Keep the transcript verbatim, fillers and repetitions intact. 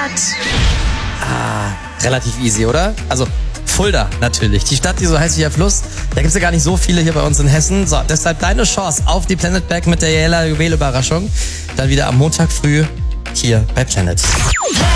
Ah, relativ easy, oder? Also Fulda natürlich, die Stadt, die so heißt wie der Fluss. Da gibt's ja gar nicht so viele hier bei uns in Hessen. So, deshalb deine Chance auf die Planet Bag mit der Jella Juwel Überraschung. Dann wieder am Montag früh hier bei Planet.